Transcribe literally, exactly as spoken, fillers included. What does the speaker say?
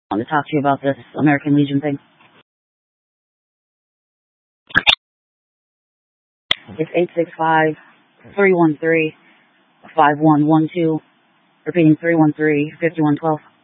I want to talk to you about this American Legion thing. It's eight six five, three one three, five one one two, repeating three one three, five one one two.